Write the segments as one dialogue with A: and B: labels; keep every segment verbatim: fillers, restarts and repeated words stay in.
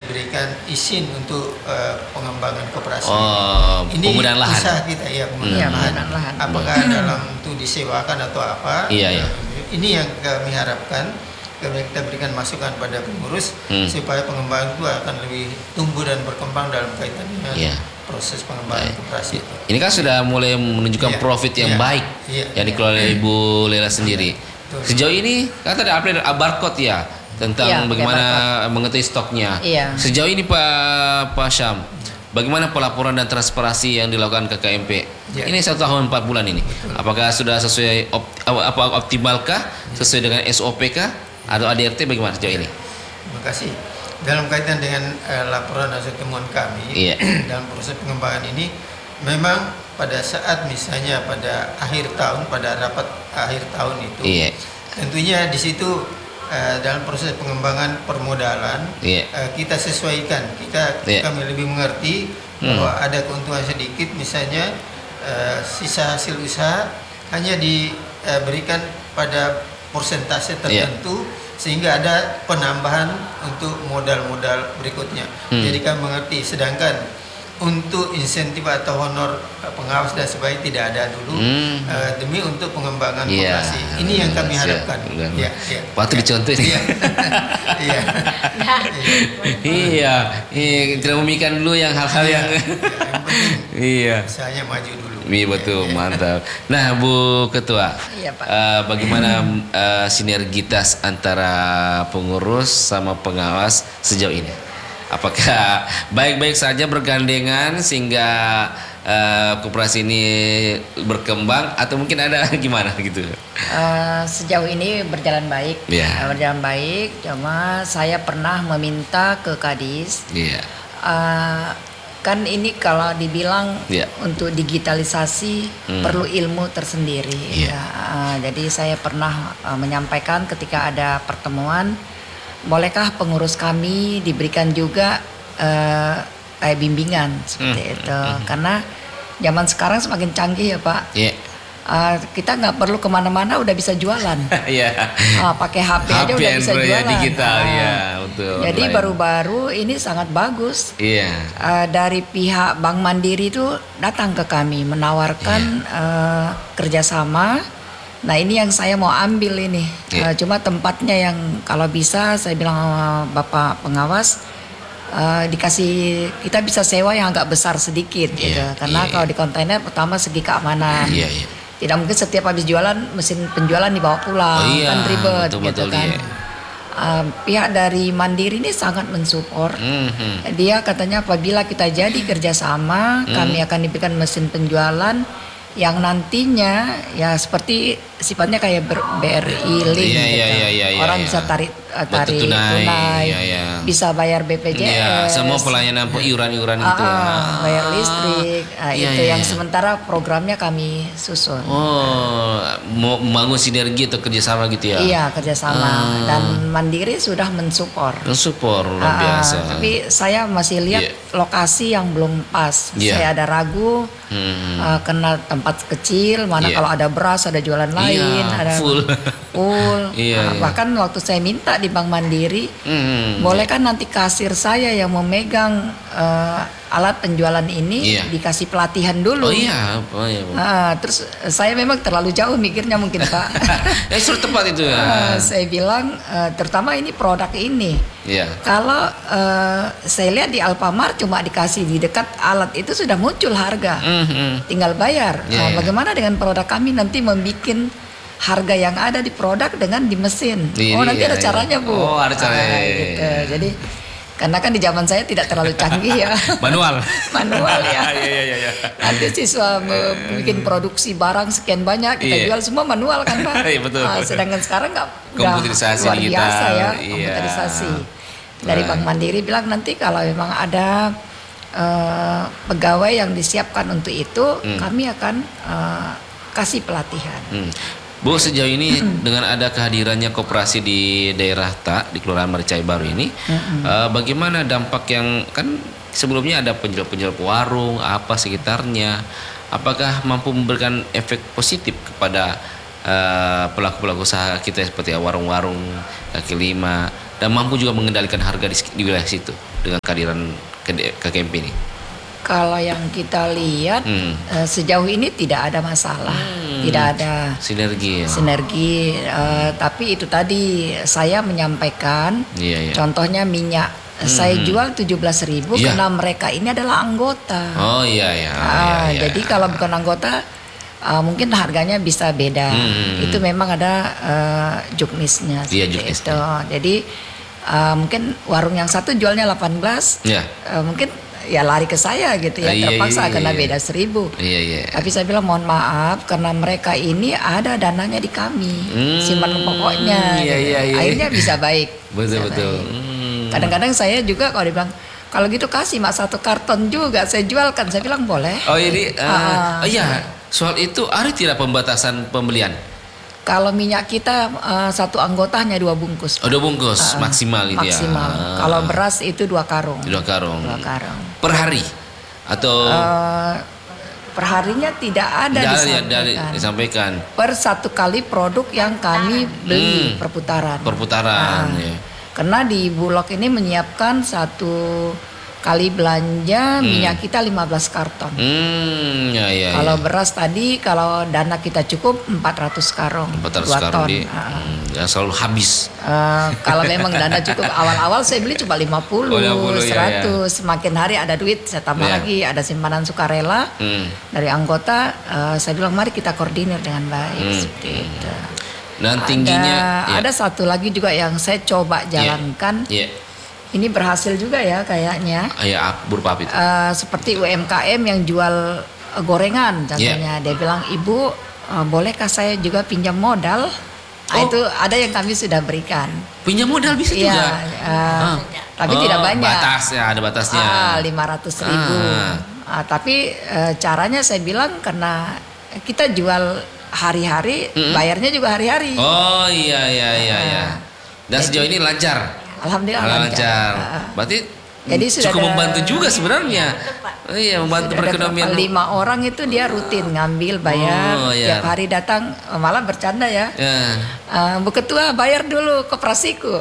A: diberikan izin untuk uh, pengembangan koperasi.
B: Oh,
A: ini
B: penggunaan lahan.
A: usaha kita ya, penggunaan
C: hmm.
A: lahan.
C: lahan.
A: Apakah hmm. dalam itu disewakan atau apa?
B: Iya, iya.
A: Ini yang kami harapkan, kami kita berikan masukan pada pengurus hmm. supaya pengembangan itu akan lebih tumbuh dan berkembang dalam kaitan dengan yeah. proses pengembangan koperasi itu.
B: Ini kan sudah mulai menunjukkan yeah. profit yang yeah. baik
A: yeah.
B: yang dikelola yeah. Ibu Lela sendiri. Yeah. Sejauh ini kata ada update barcode ya tentang yeah, bagaimana mengetahui stoknya.
C: Yeah.
B: Sejauh ini Pak Pak Syam, bagaimana pelaporan dan transparansi yang dilakukan K K M P? Yeah. Ini satu tahun empat bulan ini. Betul. Apakah sudah sesuai op, apa optimalkah sesuai dengan S O P kah atau A D R T bagaimana sejauh ini?
A: Terima kasih. Dalam kaitan dengan uh, laporan hasil temuan kami yeah. dalam proses pengembangan ini, memang pada saat misalnya pada akhir tahun, pada rapat akhir tahun itu, yeah. tentunya di situ uh, dalam proses pengembangan permodalan yeah. uh, kita sesuaikan, kita yeah. kami lebih mengerti hmm. bahwa ada keuntungan sedikit, misalnya uh, sisa hasil usaha hanya diberikan uh, pada persentase tertentu. Yeah. Sehingga ada penambahan untuk modal-modal berikutnya. Hmm. Jadi kami mengerti. Sedangkan untuk insentif atau honor pengawas dan sebagainya tidak ada dulu hmm. uh, demi untuk pengembangan yeah. koperasi. Ini yang kami harapkan. Ya, ya.
B: Waktu
A: ya.
B: dicontoh ini.
A: Iya. Iya.
B: Iya. Iya. Tidak memikirkan dulu yang hal-hal yang. Iya.
A: Saya maju dulu.
B: Iya betul, ya, mantap. Nah, Bu Ketua,
C: iya, Pak.
B: Uh, bagaimana uh, sinergitas antara pengurus sama pengawas sejauh ini? Apakah baik-baik saja bergandengan sehingga uh, koperasi ini berkembang atau mungkin ada gimana gitu?
C: Uh, sejauh ini berjalan baik,
B: yeah.
C: uh, berjalan baik. Cuma saya pernah meminta ke Kadis.
B: Yeah.
C: Uh, kan ini kalau dibilang
B: yeah.
C: untuk digitalisasi hmm. perlu ilmu tersendiri.
B: Yeah.
C: Ya, uh, jadi saya pernah uh, menyampaikan ketika ada pertemuan, bolehkah pengurus kami diberikan juga uh, kayak bimbingan seperti hmm. itu, hmm. karena zaman sekarang semakin canggih ya Pak. Yeah. Uh, kita nggak perlu kemana-mana udah bisa jualan.
B: yeah.
C: uh, pakai H P, H P aja udah bisa jualan.
B: Digital
C: uh,
B: ya, betul.
C: Jadi baru-baru ini sangat bagus.
B: Yeah.
C: Uh, dari pihak Bank Mandiri itu datang ke kami menawarkan yeah. uh, kerjasama. Nah ini yang saya mau ambil ini. Yeah. Uh, cuma tempatnya yang kalau bisa saya bilang sama Bapak pengawas. Uh, dikasih kita bisa sewa yang agak besar sedikit yeah, gitu karena yeah, kalau di kontainer pertama segi keamanan yeah, yeah. tidak mungkin setiap habis jualan mesin penjualan dibawa pulang oh, iya, kan ribet betul, gitu betul, kan yeah. uh, pihak dari Mandiri ini sangat mensupport mm-hmm. dia katanya apabila kita jadi kerjasama mm. kami akan diberikan mesin penjualan yang nantinya ya seperti sifatnya kayak B R I link
B: yeah,
C: gitu.
B: yeah, yeah, yeah,
C: orang
B: yeah.
C: bisa tarik tarik tunai, tunai
B: yeah, yeah.
C: bisa bayar B P J S,
B: yeah, semua pelayanan iuran-iuran
C: uh,
B: itu,
C: uh, bayar listrik, uh,
B: yeah,
C: itu
B: yeah,
C: yang
B: yeah.
C: sementara programnya kami susun.
B: Oh, mau membangun sinergi atau kerjasama gitu ya?
C: Iya kerjasama uh, dan Mandiri sudah mensupport.
B: Mensupport luar
C: uh,
B: biasa.
C: Tapi saya masih lihat yeah. lokasi yang belum pas. Yeah. Saya ada ragu. Hmm. Uh, kena tempat kecil mana yeah. kalau ada beras ada jualan lain yeah, ada
B: full
C: full
B: yeah,
C: uh,
B: yeah.
C: bahkan waktu saya minta di Bank Mandiri hmm. boleh kan nanti kasir saya yang memegang uh, alat penjualan ini yeah. dikasih pelatihan dulu.
B: Oh iya, oh, iya.
C: Uh, terus saya memang terlalu jauh mikirnya mungkin Pak.
B: Ya sudah tepat itu ya.
C: Uh, saya bilang uh, terutama ini produk ini.
B: Yeah.
C: Kalau uh, saya lihat di Alfamart cuma dikasih di dekat alat itu sudah muncul harga, mm-hmm. tinggal bayar.
B: Yeah,
C: nah, bagaimana dengan produk kami nanti membuat harga yang ada di produk dengan di mesin?
B: Yeah,
C: oh nanti
B: yeah,
C: ada caranya
B: yeah.
C: Bu.
B: Oh ada caranya.
C: Uh, gitu. Jadi karena kan di zaman saya tidak terlalu canggih ya.
B: Manual.
C: Manual ya.
B: Iya iya iya.
C: Nanti siswa bikin produksi barang sekian banyak kita yeah. jual semua manual kan Pak.
B: Iya betul.
C: Nah, sedangkan sekarang nggak
B: komputerisasi
C: luar
B: digital.
C: biasa ya
B: Iya.
C: komputerisasi. Dari Bank Mandiri bilang nanti kalau memang ada uh, pegawai yang disiapkan untuk itu hmm. kami akan uh, kasih pelatihan.
B: Hmm. Bu, sejauh ini dengan ada kehadirannya koperasi di daerah Tak di Kelurahan Maricai Baru ini, mm-hmm. uh, bagaimana dampak yang kan sebelumnya ada penjual-penjual warung apa sekitarnya, apakah mampu memberikan efek positif kepada uh, pelaku-pelaku usaha kita seperti warung-warung kaki lima dan mampu juga mengendalikan harga di, di wilayah situ dengan kehadiran K K M P ini?
C: Kalau yang kita lihat
B: Hmm.
C: eh, sejauh ini tidak ada masalah,
B: Hmm.
C: tidak ada
B: Sinergi ya.
C: sinergi. eh, tapi itu tadi saya menyampaikan,
B: Iya, iya.
C: contohnya minyak saya jual tujuh belas ribu
B: Iya.
C: karena mereka ini adalah anggota.
B: Oh iya ya.
C: Ah,
B: iya, iya.
C: Jadi kalau bukan anggota ah, mungkin harganya bisa beda.
B: Hmm.
C: Itu memang ada eh, juknisnya.
B: Iya,
C: seperti
B: juknisnya.
C: itu. Jadi ah, mungkin warung yang satu jualnya delapan belas,
B: Iya.
C: eh, mungkin ya lari ke saya gitu ya,
B: Ah, iya,
C: terpaksa
B: iya,
C: karena
B: iya.
C: beda seribu.
B: Iya iya.
C: Tapi saya bilang mohon maaf karena mereka ini ada dananya di kami,
B: Hmm,
C: simpanan pokoknya.
B: iya,
C: gitu.
B: iya, iya.
C: Akhirnya bisa baik.
B: Betul
C: Bisa
B: betul.
C: baik.
B: Hmm.
C: Kadang-kadang saya juga kalau dibilang kalau gitu kasih mak satu karton juga saya jualkan, saya bilang boleh.
B: Oh ini, uh,
C: Ah,
B: oh iya, soal itu ada tidak pembatasan pembelian?
C: Kalau minyak kita eh, satu anggota hanya dua bungkus.
B: Oh, dua bungkus
C: Ah,
B: maksimal itu ya.
C: Maksimal.
B: Ah.
C: Kalau beras itu dua karung.
B: Dua karung.
C: Dua karung.
B: Per hari atau
C: Eh, perharinya tidak ada
B: Tidak ada,
C: disampaikan.
B: dari- disampaikan
C: Per satu kali produk yang kami beli
B: Hmm.
C: perputaran.
B: perputaran
C: Ah.
B: ya.
C: Karena di Bulog ini menyiapkan satu kali belanja minyak kita lima belas karton.
B: Hmm, ya ya.
C: Kalau
B: ya.
C: beras tadi kalau dana kita cukup empat ratus karung.
B: empat ratus
C: dua
B: karung
C: ton.
B: di,
C: Ah.
B: hmm, ya selalu habis.
C: Eh, kalau memang dana cukup awal-awal saya beli cuma lima puluh,
B: Oh, lima puluh, ya,
C: seratus. Semakin hari ada duit saya tambah
B: Ya.
C: lagi, ada simpanan sukarela
B: Hmm.
C: dari anggota. eh, saya bilang mari kita koordinir dengan baik
B: Hmm.
C: seperti itu.
B: Dan tingginya
C: ada,
B: ya.
C: ada satu lagi juga yang saya coba jalankan.
B: Ya.
C: Ini berhasil juga ya kayaknya.
B: Ah, ya, ap- berupa apa itu?
C: Eh, seperti U M K M yang jual eh, gorengan contohnya. Dia bilang, "Ibu, eh, bolehkah saya juga pinjam modal?" Nah,
B: Oh.
C: itu ada yang kami sudah berikan.
B: Pinjam modal bisa
C: Iya,
B: juga.
C: eh,
B: Ah.
C: tapi
B: Oh,
C: tidak banyak.
B: Batasnya ada batasnya.
C: Ah, lima ratus ribu.
B: Ah.
C: Ah, tapi eh, caranya saya bilang karena kita jual hari-hari,
B: Mm-mm.
C: bayarnya juga hari-hari.
B: Oh iya iya iya
C: Ah.
B: iya. Dan
C: Jadi-
B: sejauh ini lancar.
C: Alhamdulillah
B: lancar.
C: lancar. Ah.
B: Berarti
C: Jadi sudah
B: cukup
C: ada-
B: membantu juga sebenarnya. Oh, iya, membantu
C: Sudah ada
B: perekonomian.
C: berapa, lima orang itu dia rutin ngambil bayar,
B: Oh, iya.
C: tiap hari datang, malah bercanda ya.
B: Ya.
C: Eh, Bu Ketua bayar dulu koperasiku.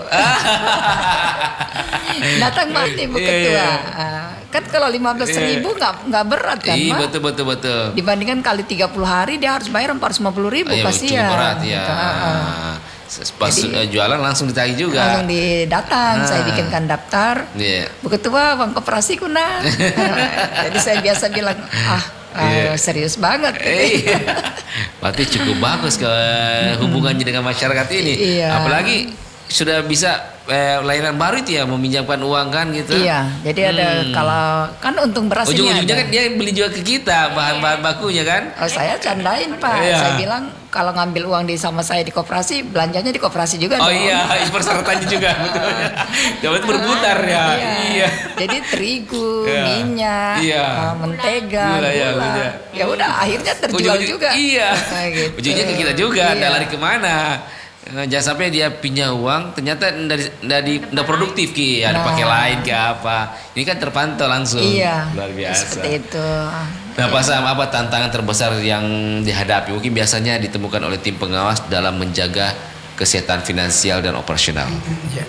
C: Datang mati Bu
B: Iya,
C: Ketua.
B: iya.
C: Eh, kan kalau lima belas ribu nggak nggak berat kan,
B: Iya
C: Mak?
B: betul betul betul.
C: Dibandingkan kali tiga puluh hari dia harus bayar empat ratus lima puluh ribu,
B: Iya,
C: kasihan.
B: cukup berat ya.
C: Gitu, ah, ah.
B: Pas
C: Jadi-
B: eh, jualan langsung ditagih juga.
C: Langsung didatang,
B: Ah.
C: saya bikinkan daftar.
B: Iya.
C: Bu Ketua, uang koperasiku nah. Jadi saya biasa bilang, ah, ah,
B: Iya.
C: serius banget.
B: Iya. Berarti cukup bagus ke hubungannya dengan masyarakat ini.
C: Iya.
B: Apalagi sudah bisa eh, layanan baru itu ya, meminjamkan uang kan gitu.
C: Iya, jadi ada
B: Hmm.
C: kalau kan untung beras ini
B: Ujung-ujungnya
C: ada.
B: kan dia beli juga ke kita bahan-bahan bakunya kan.
C: Oh, saya candain Pak,
B: Iya.
C: saya bilang kalau ngambil uang di sama saya di koperasi, belanjanya di koperasi juga
B: Oh
C: dong.
B: iya, persyaratannya juga betul. Dapat berputar ya. Iya.
C: Jadi terigu,
B: Iya.
C: minyak,
B: Iya.
C: eh, mentega,
B: Gula, ya,
C: gula.
B: gula.
C: Ya udah akhirnya terjual
B: Ujung-ujung-
C: juga.
B: Iya.
C: Nah, gitu.
B: Ujungnya ke kita juga,
C: Iya.
B: nggak lari kemana. Eh, Jangan sampai dia pinjam uang, ternyata dari dari nggak produktif ki, ada
C: Nah.
B: pakai lain ke apa. Ini kan terpantau langsung.
C: Iya.
B: Luar biasa.
C: Seperti itu.
B: Nah, Pak Sam, apa tantangan terbesar yang dihadapi? Mungkin biasanya ditemukan oleh tim pengawas dalam menjaga kesehatan finansial dan operasional.
A: Ya.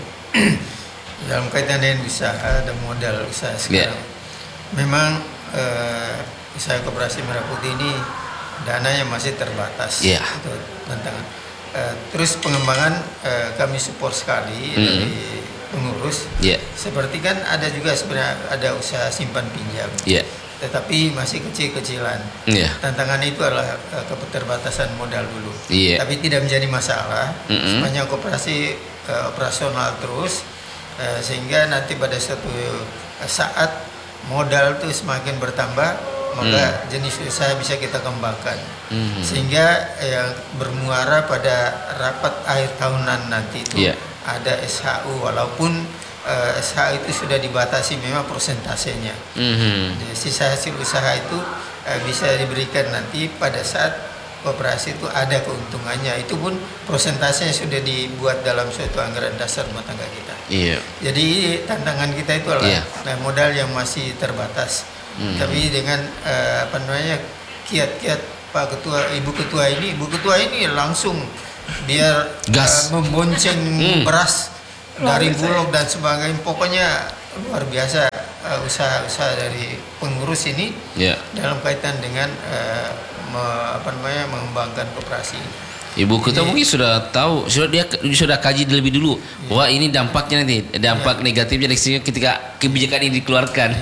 A: Dalam kaitan dengan usaha dan modal usaha
B: Ya.
A: sekarang, memang eh, usaha koperasi Merah Putih ini dananya masih terbatas.
B: Ya.
A: Itu tantangan. Eh, terus pengembangan eh, kami support sekali
B: Mm-mm.
A: dari pengurus.
B: Ya,
A: Seperti kan ada juga sebenarnya ada usaha simpan pinjam,
B: ya,
A: tetapi masih kecil-kecilan.
B: ya.
A: Tantangan itu adalah eh, keterbatasan modal dulu.
B: Iya.
A: Tapi tidak menjadi masalah.
B: Mm-mm.
A: Sepanjang koperasi eh, operasional terus eh, sehingga nanti pada suatu eh, saat modal itu semakin bertambah, maka jenis usaha bisa kita kembangkan.
B: Mhm.
A: Sehingga yang bermuara pada rapat akhir tahunan nanti itu
B: Iya.
A: ada S H U, walaupun eh, S H U itu sudah dibatasi memang persentasenya.
B: Mhm.
A: Jadi, sisa hasil usaha itu eh, bisa diberikan nanti pada saat koperasi itu ada keuntungannya. Itu pun persentasenya sudah dibuat dalam suatu anggaran dasar rumah tangga kita.
B: Iya.
A: Jadi tantangan kita itu adalah
B: Iya.
A: eh, modal yang masih terbatas.
B: Hmm.
A: Tapi dengan eh, apa namanya kiat-kiat Pak Ketua, Ibu Ketua ini, Ibu Ketua ini langsung biar
B: Gas.
A: eh, membonceng
B: Hmm.
A: beras dari bulog dan sebagainya, pokoknya luar biasa uh, usaha-usaha dari pengurus ini
B: yeah.
A: dalam kaitan dengan uh, me, apa namanya mengembangkan koperasi.
B: Ibu Ketua mungkin sudah tahu, sudah dia sudah kaji lebih dulu yeah. bahwa ini dampaknya nanti, dampak yeah. negatifnya ketika kebijakan ini dikeluarkan.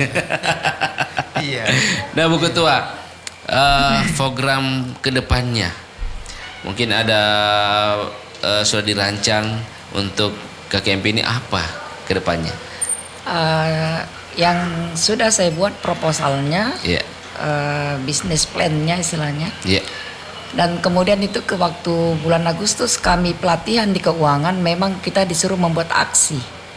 A: Iya.
B: Nah, Bu Ketua, uh, program kedepannya mungkin ada uh, sudah dirancang untuk K K M P ini apa kedepannya?
C: Uh, yang sudah saya buat proposalnya,
B: yeah.
C: uh, bisnis plan-nya istilahnya.
B: Yeah.
C: Dan kemudian itu ke waktu bulan Agustus kami pelatihan di keuangan, memang kita disuruh membuat aksi.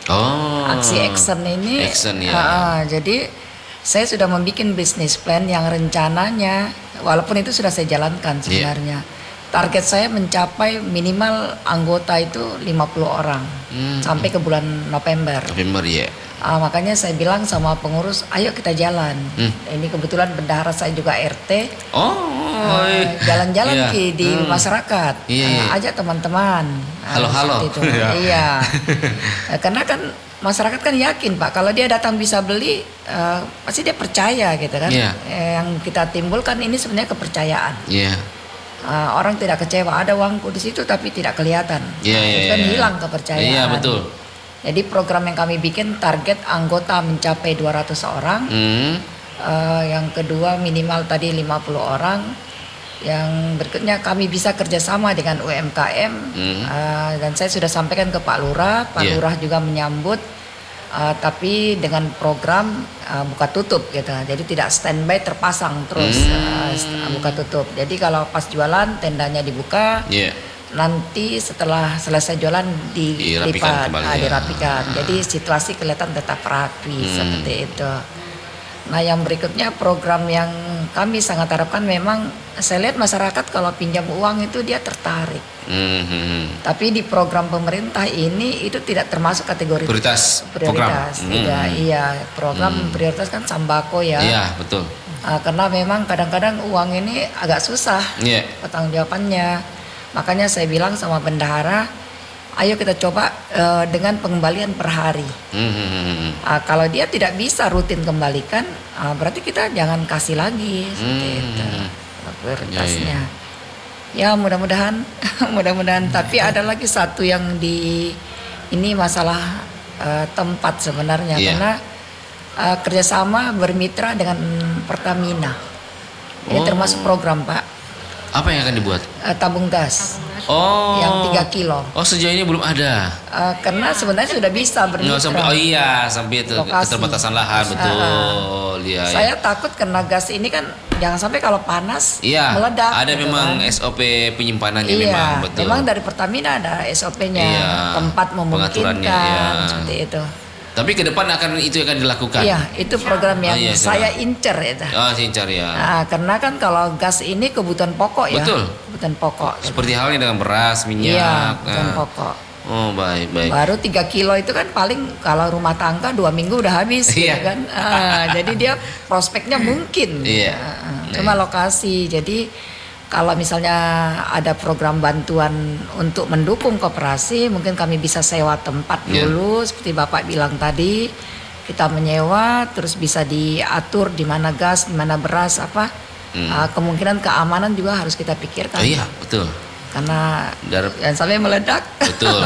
B: Oh.
C: Aksi action ini.
B: Action ya.
C: Uh, jadi saya sudah membuat bisnis plan yang rencananya, walaupun itu sudah saya jalankan sebenarnya. Yeah. Target saya mencapai minimal anggota itu lima puluh orang hmm. sampai ke bulan November.
B: November ya.
C: Uh, makanya saya bilang sama pengurus, ayo kita jalan. Hmm. Ini kebetulan bendahara saya juga R T.
B: Oh.
C: Uh, jalan-jalan
B: iya.
C: ki di hmm. masyarakat.
B: Iya, iya.
C: Uh, ajak teman-teman.
B: Halo-halo.
C: Uh, iya. uh, karena kan masyarakat kan yakin Pak, kalau dia datang bisa beli, uh, pasti dia percaya gitu kan.
B: Yeah.
C: Yang kita timbulkan ini sebenarnya kepercayaan.
B: Iya. Yeah.
C: Uh, orang tidak kecewa, ada uangku di situ tapi tidak kelihatan.
B: Yeah,
C: nah,
B: yeah,
C: itu kan
B: yeah.
C: hilang kepercayaan.
B: Iya yeah, betul.
C: Jadi program yang kami bikin target anggota mencapai dua ratus orang. Mm. Uh, yang kedua minimal tadi lima puluh orang. Yang berikutnya kami bisa kerjasama dengan U M K M. Mm. Uh, dan saya sudah sampaikan ke Pak Lurah. Pak yeah. Lurah juga menyambut. Uh, tapi dengan program uh, buka tutup gitu, jadi tidak standby terpasang terus hmm. uh, buka tutup. Jadi kalau pas jualan tendanya dibuka, yeah. nanti setelah selesai jualan dilipat, uh, ya. dirapikan. Ah. Jadi situasi kelihatan tetap rapi hmm. seperti itu. Nah yang berikutnya program yang kami sangat harapkan, memang saya lihat masyarakat kalau pinjam uang itu dia tertarik. Mm-hmm. Tapi di program pemerintah ini itu tidak termasuk kategori
B: prioritas.
C: Prioritas,
B: program.
C: tidak. Mm-hmm. Iya, program mm. prioritas kan sembako ya.
B: Iya betul.
C: Nah, karena memang kadang-kadang uang ini agak susah yeah. pertanggungjawabannya. Makanya saya bilang sama bendahara, ayo kita coba uh, dengan pengembalian per hari. Mm-hmm. Uh, kalau dia tidak bisa rutin kembalikan, uh, berarti kita jangan kasih lagi seperti mm-hmm. itu prioritasnya. Yeah, yeah. Ya mudah-mudahan, mudah-mudahan. Tapi ada lagi satu yang di ini masalah uh, tempat sebenarnya, yeah. karena uh, kerjasama bermitra dengan Pertamina. Ini oh. termasuk program Pak.
B: Apa yang akan dibuat?
C: Uh, tabung gas.
B: Oh.
C: Yang tiga kilo.
B: Oh sejauh ini belum ada.
C: Uh, karena sebenarnya sudah bisa bermitra.
B: Sampai, oh iya sampai itu keterbatasan lahan betul. Uh, ya,
C: saya
B: ya.
C: takut karena gas ini kan jangan sampai kalau panas
B: iya,
C: meledak.
B: Ada
C: gitu
B: memang
C: kan.
B: S O P penyimpanannya
C: iya,
B: memang betul.
C: Memang dari Pertamina ada S O P-nya, iya, tempat memungkinkan iya. seperti itu.
B: Tapi ke depan akan itu akan dilakukan.
C: Iya, itu program yang oh, iya, saya incer itu.
B: Oh, incer ya.
C: Nah, karena kan kalau gas ini kebutuhan pokok ya.
B: Betul.
C: Kebutuhan pokok.
B: Seperti halnya dengan beras, minyak.
C: Iya, kebutuhan nah. pokok.
B: Oh, baik, baik.
C: Baru tiga kilo itu kan paling kalau rumah tangga dua minggu udah habis
B: iya.
C: gitu kan. Ah, jadi dia prospeknya mungkin.
B: Iya.
C: Ah, cuma lokasi. Jadi kalau misalnya ada program bantuan untuk mendukung koperasi, mungkin kami bisa sewa tempat dulu, yeah. seperti Bapak bilang tadi, kita menyewa, terus bisa diatur di mana gas, di mana beras, apa, hmm. uh, kemungkinan keamanan juga harus kita pikirkan.
B: Oh iya, betul.
C: Karena
B: Dar-
C: jangan sampai meledak.
B: Betul.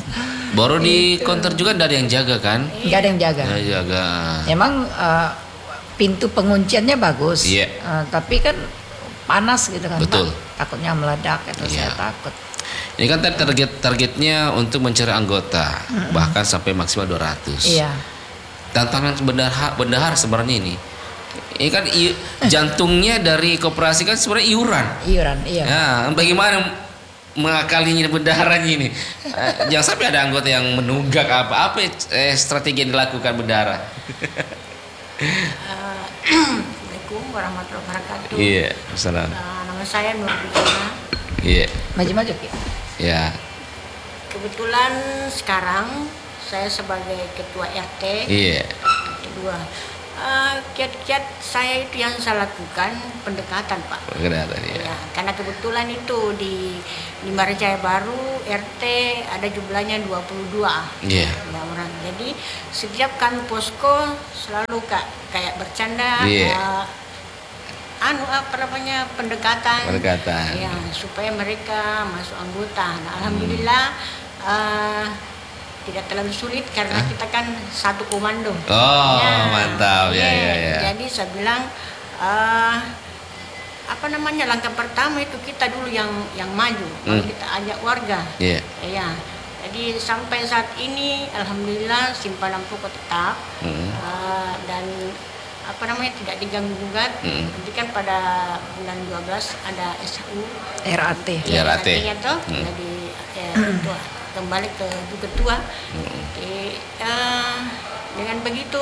B: Baru di counter juga tidak ada yang jaga kan?
C: Nggak ada yang jaga.
B: Nggak jaga.
C: Emang uh, pintu pengunciannya bagus,
B: yeah.
C: uh, tapi kan panas gitu kan.
B: Betul.
C: Pak. Takutnya meledak itu
B: yeah.
C: saya takut.
B: Ini kan target targetnya untuk mencari anggota mm-hmm. bahkan sampai maksimal dua ratus.
C: Iya.
B: Tantangan bendahara bendahara sebenarnya ini. Ini kan i, jantungnya dari koperasi kan sebenarnya iuran.
C: Iuran, iya.
B: Nah, bagaimana mengakalinya bendaharanya ini? eh, jangan sampai ada anggota yang menunggak apa apa eh, strategi yang dilakukan bendahara.
D: Assalamualaikum warahmatullahi wabarakatuh.
B: Iya, salam.
D: Nah, nama saya Nur Bikina.
B: Iya.
C: Maju-maju ya.
B: Ya.
D: Kebetulan sekarang saya sebagai ketua R T.
B: Iya.
D: Kedua, uh, kiat-kiat saya itu yang saya lakukan pendekatan, Pak.
B: Pendekatan ya.
D: Ya, karena kebetulan itu di di Marjaya Baru R T ada jumlahnya dua puluh dua
B: Iya.
D: ya orang. Jadi setiap kami posko selalu kak kayak bercanda
B: Iya.
D: uh, anu apa namanya pendekatan.
B: Pendekatan.
D: Ya, supaya mereka masuk anggota. Nah, alhamdulillah uh, tidak terlalu sulit karena
B: Hah?
D: kita kan satu komando.
B: Oh, mantap. Ya, ya, ya.
D: Jadi saya bilang uh, apa namanya langkah pertama itu kita dulu yang yang maju, baru
B: Hmm.
D: kita ajak warga.
B: Iya.
D: Ya. Jadi sampai saat ini alhamdulillah simpanan pokok tetap
B: Hmm.
D: uh, dan apa namanya tidak diganggu gugat.
B: Hmm.
D: Nanti kan pada bulan dua belas ada S H U
C: R A T.
B: Ya, R A T.
D: artinya tuh
B: Hmm.
D: jadi ya, ketua, kembali ke Bu Ketua.
B: Hmm.
D: Jadi, eh, dengan begitu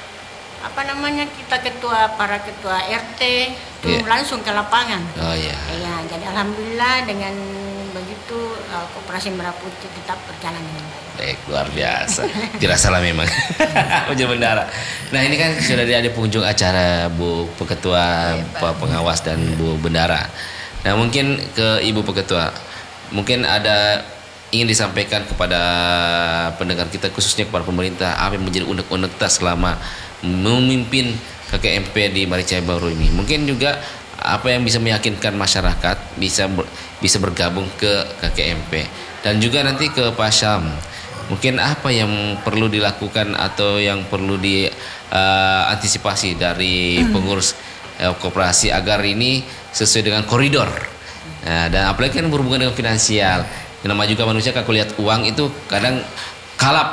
D: apa namanya kita ketua para ketua R T itu
B: Iya.
D: langsung ke lapangan.
B: Oh ya.
D: Ya, jadi alhamdulillah dengan begitu eh, Koperasi Merah Putih tetap berjalan dengan baik.
B: Baik, luar biasa. Tidak salah memang. Ujian bendara. Nah ini kan sudah ada pengunjung acara Bu Peketua, Pak Pengawas dan Bu Bendara. Nah mungkin ke Ibu Peketua, mungkin ada ingin disampaikan kepada pendengar kita khususnya kepada pemerintah apa yang menjadi unek-unek kita selama memimpin K K M P di Marjaya Baru ini. Mungkin juga apa yang bisa meyakinkan masyarakat bisa ber, bisa bergabung ke K K M P dan juga nanti ke Pak Syam. Mungkin apa yang perlu dilakukan atau yang perlu diantisipasi uh, dari pengurus uh, koperasi agar ini sesuai dengan koridor. Nah, dan apalagi kan berhubungan dengan finansial. Nama juga manusia kalau lihat uang itu kadang kalap.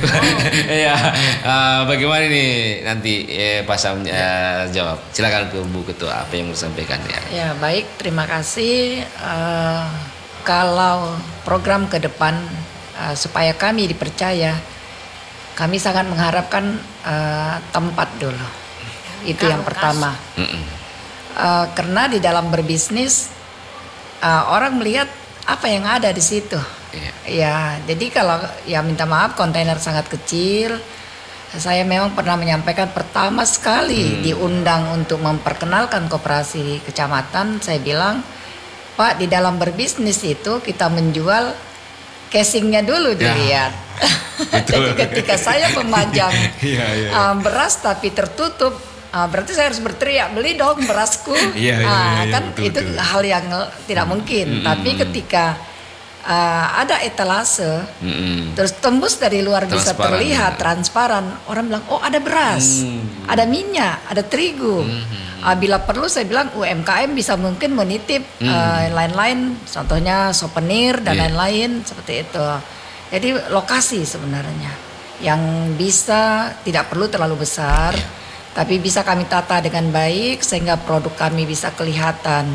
B: Ya, uh, bagaimana ini nanti eh, Pak Syam uh, jawab. Silakan ke Bu Ketua apa yang mau disampaikan ya.
C: Ya baik, terima kasih. Uh, kalau program ke depan uh, supaya kami dipercaya, kami sangat mengharapkan uh, tempat dulu. Itu yang pertama.
B: Mm-mm.
C: Uh, karena di dalam berbisnis uh, orang melihat apa yang ada di situ.
B: Iya.
C: Ya, jadi kalau ya minta maaf kontainer sangat kecil. Saya memang pernah menyampaikan pertama sekali
B: Hmm.
C: diundang untuk memperkenalkan koperasi kecamatan. Saya bilang, Pak, di dalam berbisnis itu kita menjual casingnya dulu
B: Ya.
C: dilihat. Jadi ketika saya memajang
B: Iya, iya.
C: uh, beras tapi tertutup, uh, berarti saya harus berteriak, beli dong berasku.
B: Iya, iya,
C: Ah,
B: iya, iya,
C: kan
B: betul,
C: itu
B: betul.
C: hal yang tidak mungkin.
B: Mm,
C: Tapi
B: mm,
C: ketika uh, ada etalase,
B: Mm-mm.
C: terus tembus dari luar bisa
B: Transparan,
C: terlihat
B: ya.
C: transparan, orang bilang, oh ada beras,
B: Hmm.
C: ada minyak, ada terigu.
B: Hmm.
C: Ah, bila perlu saya bilang U M K M bisa mungkin menitip
B: Hmm.
C: uh, lain-lain, contohnya souvenir dan
B: Iya.
C: lain-lain seperti itu. Jadi lokasi sebenarnya yang bisa tidak perlu terlalu besar,
B: Iya.
C: tapi bisa kami tata dengan baik sehingga produk kami bisa kelihatan.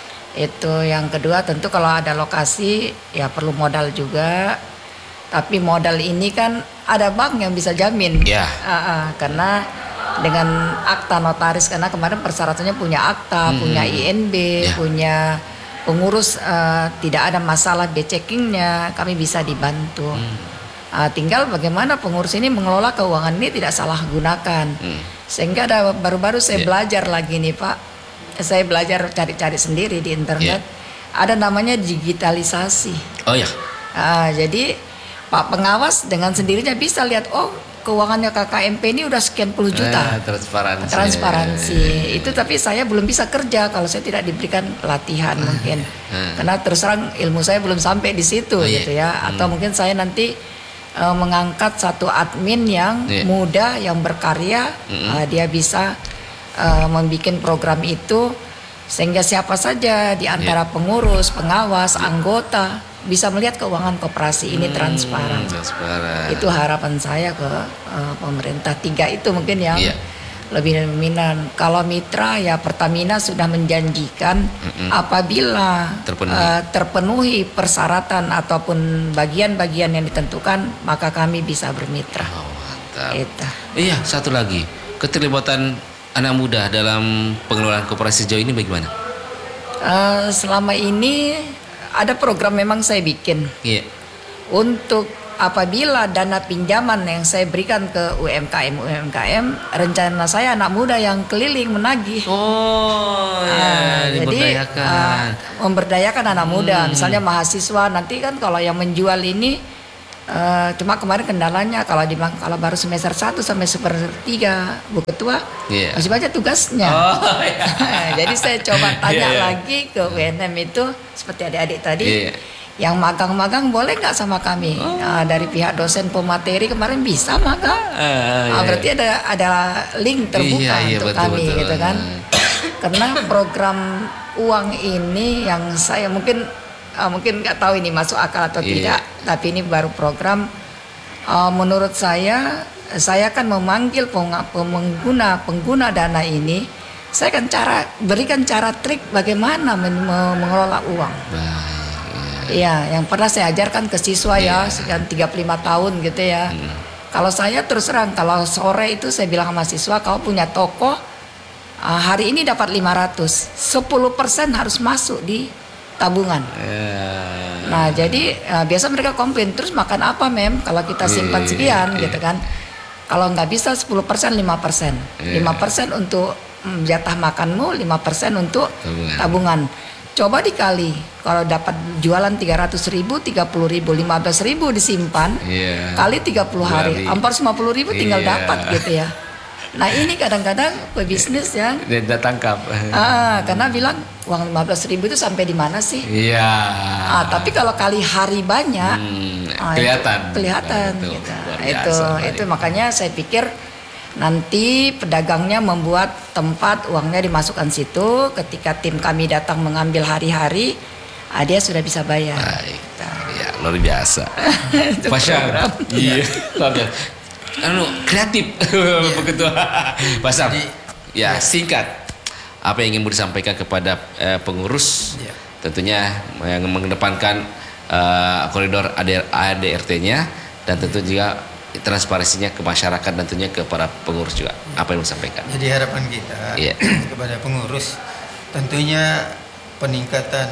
C: Itu yang kedua, tentu kalau ada lokasi ya perlu modal juga. Tapi modal ini kan ada bank yang bisa jamin.
B: Ya.
C: Ah, ah, karena dengan akta notaris, karena kemarin persyaratannya punya akta,
B: Hmm.
C: punya I N B,
B: Ya.
C: punya pengurus, eh, tidak ada masalah B-checkingnya, kami bisa dibantu.
B: Hmm.
C: Ah, tinggal bagaimana pengurus ini mengelola keuangan ini tidak salah gunakan.
B: Hmm.
C: Sehingga ada baru-baru saya
B: Ya.
C: belajar lagi nih Pak, saya belajar cari-cari sendiri di internet.
B: Ya.
C: Ada namanya digitalisasi.
B: Oh ya.
C: Ah, jadi Pak Pengawas dengan sendirinya bisa lihat, oh keuangannya K K M P ini udah sekian puluh juta.
B: Eh, transparansi.
C: Transparansi itu, tapi saya belum bisa kerja kalau saya tidak diberikan pelatihan mungkin.
B: Hmm.
C: Karena terus terang ilmu saya belum sampai di situ
B: Oh, iya.
C: gitu ya. Atau mungkin saya nanti uh, mengangkat satu admin yang
B: Iya.
C: muda yang berkarya,
B: Mm-mm.
C: uh, dia bisa uh, membuat program itu sehingga siapa saja di antara
B: Iya.
C: pengurus, pengawas, anggota bisa melihat keuangan koperasi ini
B: Hmm,
C: transparan.
B: transparan.
C: Itu harapan saya ke uh, pemerintah. Tiga itu mungkin yang
B: Iya.
C: lebih dominan. Kalau mitra ya Pertamina sudah menjanjikan
B: Mm-mm.
C: apabila
B: Terpenuhi.
C: uh, terpenuhi persyaratan ataupun bagian-bagian yang ditentukan, maka kami bisa bermitra.
B: Oh, mantap.
C: Itu.
B: Iya, satu lagi. Keterlibatan anak muda dalam pengelolaan koperasi sejauh ini bagaimana?
C: Uh, selama ini ada program memang saya bikin
B: Iya.
C: untuk apabila dana pinjaman yang saya berikan ke U M K M U M K M, rencana saya anak muda yang keliling menagih.
B: Oh, ya,
C: Ah, jadi
B: diberdayakan.
C: ah, memberdayakan anak muda,
B: Hmm.
C: misalnya mahasiswa nanti kan kalau yang menjual ini eh, cuma kemarin kendalanya kalau dibilang kalau baru semester satu sampai semester tiga Bu Ketua
B: Iya.
C: masih banyak tugasnya.
B: Oh, iya.
C: Jadi saya coba tanya
B: Iya, iya.
C: lagi ke U N M itu seperti adik-adik tadi.
B: Iya.
C: Yang magang-magang boleh nggak sama kami? Nah, dari pihak dosen pemateri kemarin bisa magang.
B: Ah,
C: Ah,
B: iya.
C: berarti ada ada link terbuka
B: Iya, iya,
C: untuk
B: betul,
C: kami
B: betul.
C: gitu kan. Karena program uang ini yang saya mungkin ah, mungkin nggak tahu ini masuk akal atau
B: Iya.
C: tidak, tapi ini baru program. Ah, menurut saya, saya akan memanggil peng- pengguna pengguna dana ini. Saya akan cara berikan cara trik bagaimana men- me- mengelola uang.
B: Baik,
C: Iya, yang pernah saya ajarkan ke siswa
B: Iya.
C: ya, sekian tiga puluh lima tahun gitu ya. Kalau saya terus terang, kalau sore itu saya bilang sama siswa, kau punya toko, ah, hari ini dapat lima ratus, sepuluh persen harus masuk di tabungan.
B: ya.
C: Nah, jadi ah, biasa mereka komplain, terus makan apa mem kalau kita simpan
B: Iya,
C: sekian
B: iya.
C: gitu kan. Kalau nggak bisa sepuluh persen, lima persen.
B: Iya.
C: lima persen untuk mm, jatah makanmu, lima persen untuk
B: Tabungan.
C: tabungan. Coba dikali, kalau dapat jualan tiga ratus ribu, tiga puluh ribu, lima belas ribu disimpan,
B: Iya.
C: kali tiga puluh hari,
B: Dua hari.
C: empat ratus lima puluh ribu tinggal
B: Iya.
C: dapat gitu ya. Nah ini kadang-kadang pebisnis yang,
B: Dan dia tangkap.
C: ah, karena bilang uang lima belas ribu itu sampai di mana sih?
B: Iya.
C: Ah, tapi kalau kali hari banyak,
B: Hmm,
C: ah, itu
B: kelihatan.
C: kelihatan
B: Betul,
C: gitu.
B: luar
C: Itu,
B: biasa,
C: itu
B: baik.
C: makanya saya pikir nanti pedagangnya membuat tempat uangnya dimasukkan situ. Ketika tim kami datang mengambil hari-hari, ah, dia sudah bisa bayar.
B: Baik.
C: Gitu.
B: Ya, luar biasa.
C: Itu
B: Pasha.
C: program.
B: Iya. Luar biasa. Anu kreatif begitu. Pasha.
A: Jadi,
B: Ya,
A: ya.
B: singkat. Apa yang ingin mau disampaikan kepada eh, pengurus?
A: Ya.
B: Tentunya yang mengedepankan eh, koridor A D R T-nya dan tentu juga transparansinya ke masyarakat dan tentunya ke para pengurus juga. Apa yang mau disampaikan?
A: Jadi harapan kita
B: Iya.
A: kepada pengurus tentunya peningkatan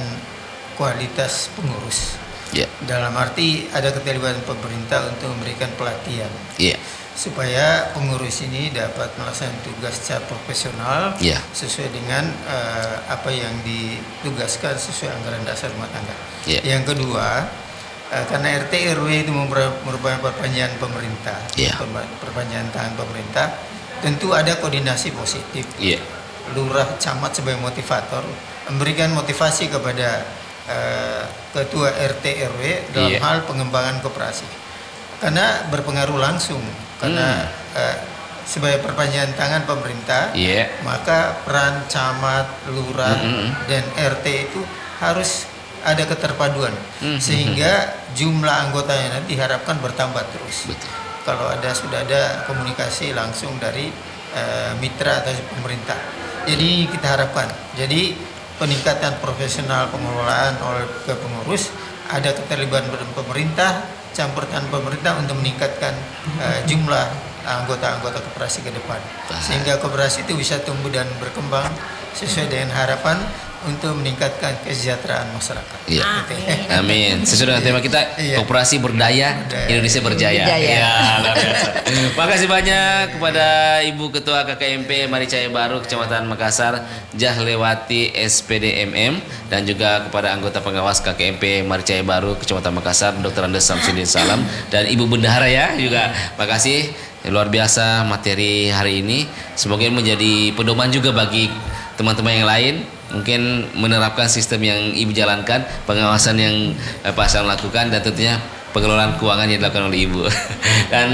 A: kualitas pengurus.
B: Iya.
A: Dalam arti ada keterlibatan pemerintah untuk memberikan pelatihan
B: Iya.
A: supaya pengurus ini dapat melaksanakan tugas secara profesional
B: Iya.
A: sesuai dengan eh, apa yang ditugaskan sesuai anggaran dasar rumah tangga.
B: Iya.
A: Yang kedua, eh, karena R T R W itu merupakan merupakan perpanjangan pemerintah,
B: Iya.
A: perpa- perpanjangan tangan pemerintah, tentu ada koordinasi positif.
B: Iya.
A: Lurah, camat sebagai motivator memberikan motivasi kepada eh, ketua R T R W dalam
B: Iya.
A: hal pengembangan koperasi karena berpengaruh langsung karena eh, sebagai perpanjangan tangan pemerintah,
B: Iya.
A: maka peran camat, lurah
B: Mm-mm.
A: dan R T itu harus ada keterpaduan
B: Mm-mm.
A: sehingga jumlah anggotanya nanti diharapkan bertambah terus.
B: Betul.
A: Kalau ada sudah ada komunikasi langsung dari eh, mitra atau pemerintah. Jadi kita harapkan. Jadi peningkatan profesional pengelolaan oleh ke pengurus, ada keterlibatan pemerintah, campur tangan pemerintah untuk meningkatkan eh, jumlah anggota-anggota koperasi ke depan, sehingga koperasi itu bisa tumbuh dan berkembang sesuai dengan harapan untuk meningkatkan kesejahteraan masyarakat.
B: Iya.
A: Gitu ya.
B: Amin. Sesuai dengan tema kita,
A: Iya.
B: koperasi berdaya,
A: Berdaya.
B: Indonesia berjaya.
C: Berjaya.
B: Ya, luar biasa. Makasih banyak kepada Ibu Ketua K K M P Maricaya Baru Kecamatan Makassar, Jahlewati S P D M M, dan juga kepada anggota pengawas K K M P Maricaya Baru Kecamatan Makassar, Doktor Andes Samsudin Salam, dan Ibu Bendahara ya juga. Makasih. Luar biasa materi hari ini. Semoga ini menjadi pedoman juga bagi teman-teman yang lain, mungkin menerapkan sistem yang Ibu jalankan, pengawasan yang eh, Pak Hasan lakukan, dan tentunya pengelolaan keuangan yang dilakukan oleh Ibu. Dan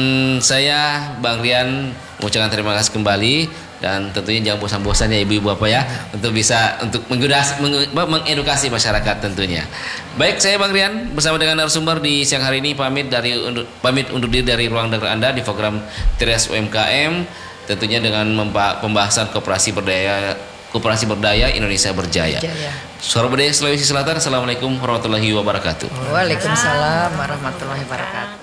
B: saya Bang Rian mengucapkan terima kasih kembali, dan tentunya jangan bosan-bosan ya Ibu-ibu Bapak ya untuk bisa untuk mengedukasi, mengedukasi masyarakat tentunya. Baik, saya Bang Rian bersama dengan narasumber di siang hari ini pamit dari undur, pamit undur diri dari ruang dengar Anda di program Trias U M K M, tentunya dengan memba- pembahasan koperasi berdaya koperasi berdaya Indonesia berjaya.
C: Jaya.
B: Suara Berdaya Sulawesi Selatan. Assalamualaikum warahmatullahi wabarakatuh.
C: Waalaikumsalam warahmatullahi wabarakatuh.